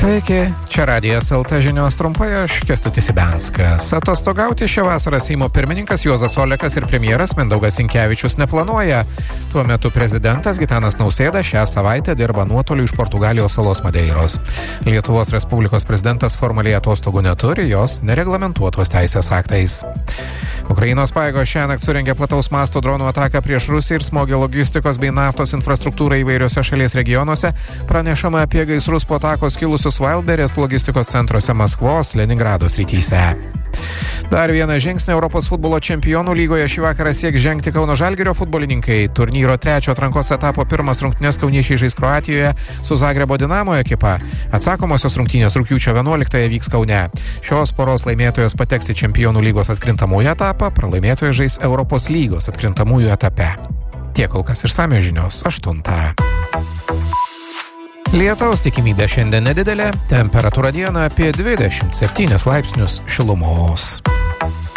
Sveiki, čia Radijas LT žinios trumpai, aš Kęstutis Ibenskas. Atostogauti šią vasarą Seimo pirmininkas Juozas Olekas ir premjeras Mindaugas Sinkevičius neplanuoja. Tuo metu prezidentas Gitanas Nausėda šią savaitę dirba nuotoliu iš Portugalijos salos Madeiros. Lietuvos Respublikos prezidentas formaliai atostogų neturi, jos nereglamentuotos teisės aktais. Ukrainos pajėgos šiąnakt surengė plataus masto dronų ataką prieš Rusiją ir smogė logistikos bei naftos infrastruktūrą įvairiose šalies regionuose. Pranešama apie gaisrus po atakos kilusius Vailberės logistikos centruose Maskvos, Leningrado srityse. Dar vieną žingsnį Europos futbolo čempionų lygoje šį vakarą sieks žengti Kauno Žalgirio futbolininkai. Turnyro trečio atrankos etapo pirmas rungtynes kauniečiai žais Kroatijoje su Zagrebo Dinamo ekipa. Atsakomosios rungtynės rugpjūčio 11 vyks Kaune. Šios poros laimėtojas pateks į čempionų lygos atkrintamųjų etapą, pralaimėtojas žais Europos lygos atkrintamųjų etape. Tiek kol kas išsamios žinios 8. Lietaus tikimybė šiandien nedidelė, temperatūra dieną apie 27 laipsnius šilumos.